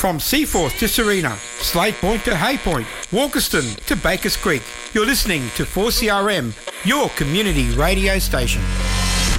From Seaforth to Serena, Slade Point to Hay Point, Walkerston to Bakers Creek, you're listening to 4CRM, your community radio station.